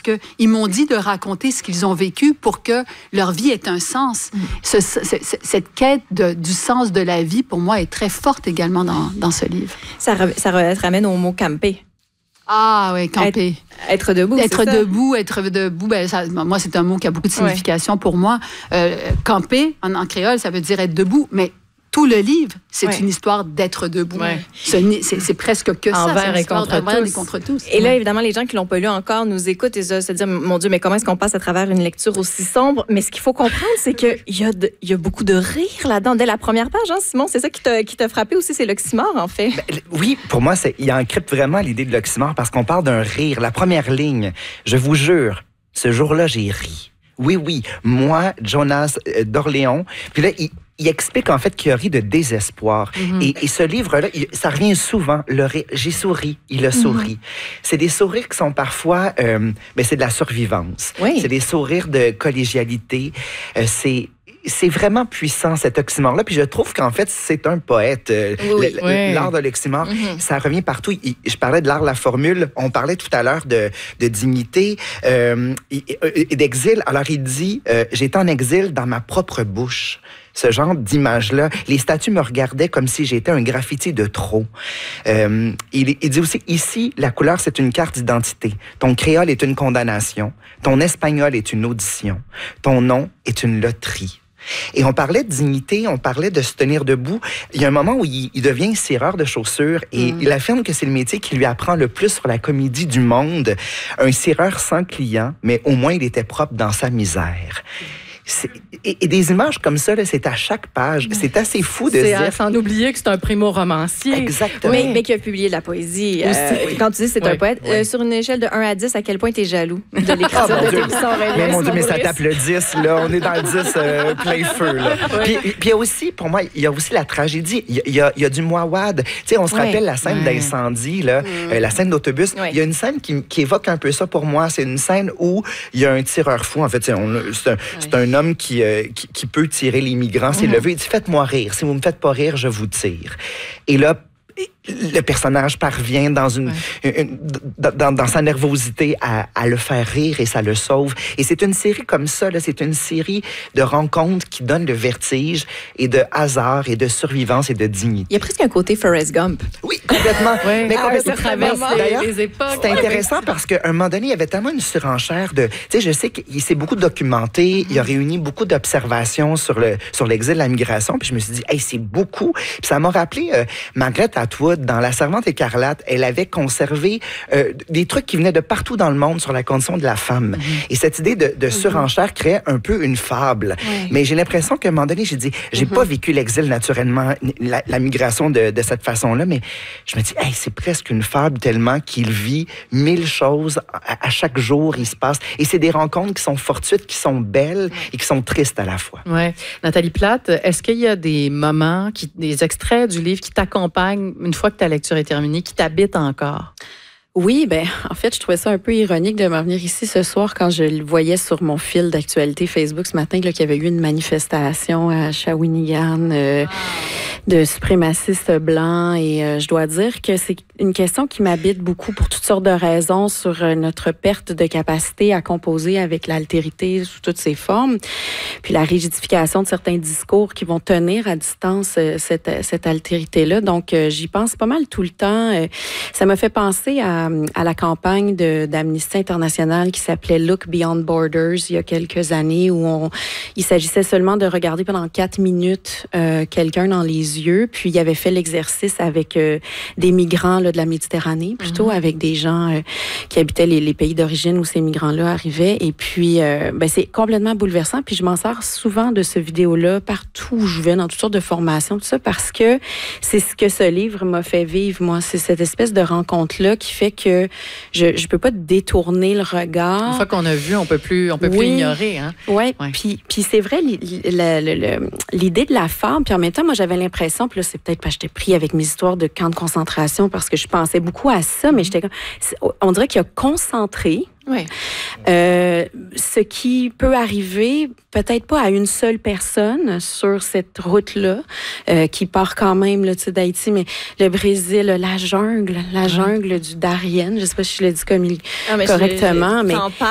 qu'ils m'ont dit de raconter ce qu'ils ont vécu pour que leur vie ait un sens. Cette quête du sens de la vie, pour moi, est très forte également dans ce livre. Ça ramène au mot camper. Ah oui, camper. Être debout, être debout, moi, c'est un mot qui a beaucoup de signification pour moi. Camper, en créole, ça veut dire être debout, mais tout le livre, c'est une histoire d'être debout. Ouais. C'est presque que ça. Envers et contre tous. Et là, évidemment, les gens qui ne l'ont pas lu encore nous écoutent et se disent, mon Dieu, mais comment est-ce qu'on passe à travers une lecture aussi sombre? Mais ce qu'il faut comprendre, c'est qu'il y a beaucoup de rire là-dedans. Dès la première page, hein, Simon, c'est ça qui t'a frappé aussi, c'est l'oxymore, en fait. Oui, pour moi, il encrypte vraiment l'idée de l'oxymore parce qu'on parle d'un rire. La première ligne, je vous jure, ce jour-là, j'ai ri. Oui, moi, Jonas d'Orléans. Puis là, il explique en fait qu'il a ri de désespoir. Et ce livre-là, ça revient souvent. J'ai souri, il a souri. C'est des sourires qui sont parfois... c'est de la survivance. Oui. C'est des sourires de collégialité. C'est vraiment puissant, cet oxymore-là. Puis je trouve qu'en fait, c'est un poète. L'art de l'oxymore, ça revient partout. Je parlais de l'art de la formule. On parlait tout à l'heure de dignité et d'exil. Alors, il dit, j'étais en exil dans ma propre bouche. Ce genre d'image-là. Les statues me regardaient comme si j'étais un graffiti de trop. Il dit aussi, ici, la couleur, c'est une carte d'identité. Ton créole est une condamnation. Ton espagnol est une audition. Ton nom est une loterie. Et on parlait de dignité, on parlait de se tenir debout. Il y a un moment où il devient cireur de chaussures et il affirme que c'est le métier qui lui apprend le plus sur la comédie du monde. Un cireur sans client, mais au moins il était propre dans sa misère. Et des images comme ça, là, c'est à chaque page. C'est assez fou de dire... sans oublier que c'est un primo-romancier. Exactement. Mais qui a publié de la poésie. Quand tu dis c'est un poète, sur une échelle de 1 à 10, à quel point tu es jaloux de l'écriture de tes Mais mon Dieu, mais ça tape le 10, là. On est dans le 10 plein feu, là. Puis il y a aussi, pour moi, il y a aussi la tragédie. Il y a du mouawad. Tu sais, on se rappelle la scène d'incendie, là, la scène d'autobus. Il y a une scène qui évoque un peu ça pour moi. C'est une scène où il y a un tireur fou. En fait, c'est un homme qui peut tirer les migrants s'il le veut. Il dit, faites-moi rire. Si vous me faites pas rire, je vous tire. Et là, le personnage parvient dans dans sa nervosité à le faire rire et ça le sauve. Et c'est une série comme ça, là, c'est une série de rencontres qui donne le vertige et de hasard et de survivance et de dignité. Il y a presque un côté Forrest Gump. Oui, complètement. Mais complètement. Traverse les époques. C'est intéressant parce qu'à un moment donné, il y avait tellement une surenchère de... Tu sais, je sais qu'il s'est beaucoup documenté, il a réuni beaucoup d'observations sur l'exil, la migration, puis je me suis dit, hey, c'est beaucoup. Puis ça m'a rappelé Margaret Atwood dans La Servante écarlate. Elle avait conservé des trucs qui venaient de partout dans le monde sur la condition de la femme. Et cette idée de surenchère créait un peu une fable. Mais j'ai l'impression qu'à un moment donné, j'ai dit, j'ai pas vécu l'exil naturellement, la migration de cette façon-là, mais je me dis, hey, c'est presque une fable tellement qu'il vit 1000 choses à chaque jour, il se passe. Et c'est des rencontres qui sont fortuites, qui sont belles et qui sont tristes à la fois. Ouais. Nathalie Plate, est-ce qu'il y a des moments, des extraits du livre qui t'accompagnent une fois que ta lecture est terminée, qui t'habitent encore? Oui, en fait, je trouvais ça un peu ironique de me venir ici ce soir quand je le voyais sur mon fil d'actualité Facebook ce matin qu'il y avait eu une manifestation à Shawinigan de suprémacistes blancs et je dois dire que c'est une question qui m'habite beaucoup pour toutes sortes de raisons sur notre perte de capacité à composer avec l'altérité sous toutes ses formes, puis la rigidification de certains discours qui vont tenir à distance cette altérité-là. Donc, j'y pense pas mal tout le temps. Ça m'a fait penser à la campagne d'Amnesty International qui s'appelait Look Beyond Borders il y a quelques années où il s'agissait seulement de regarder pendant 4 minutes quelqu'un dans les yeux, puis il avait fait l'exercice avec des migrants là, de la Méditerranée, plutôt avec des gens qui habitaient les pays d'origine où ces migrants-là arrivaient. Et puis, c'est complètement bouleversant. Puis je m'en sers souvent de ce vidéo-là partout où je vais, dans toutes sortes de formations, tout ça, parce que c'est ce que ce livre m'a fait vivre, moi. C'est cette espèce de rencontre-là qui fait que je peux pas détourner le regard. Une fois qu'on a vu, on peut plus ignorer. Hein? Ouais. Puis c'est vrai, l'idée de la femme, puis en même temps, moi, j'avais l'impression, puis là, c'est peut-être parce que j'étais pris avec mes histoires de camps de concentration, parce que je pensais beaucoup à ça, mais j'étais comme... On dirait qu'il a concentré ce qui peut arriver, peut-être pas à une seule personne sur cette route-là, qui part quand même là, d'Haïti, mais le Brésil, la jungle du Darien, je sais pas si je l'ai dit correctement, mais